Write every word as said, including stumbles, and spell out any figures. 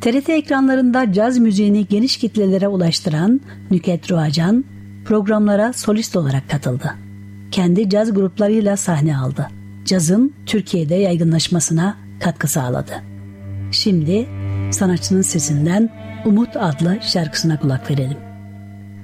T R T ekranlarında caz müziğini geniş kitlelere ulaştıran Nükhet Ruacan programlara solist olarak katıldı. Kendi caz gruplarıyla sahne aldı. Cazın Türkiye'de yaygınlaşmasına katkı sağladı. Şimdi sanatçının sesinden Umut adlı şarkısına kulak verelim.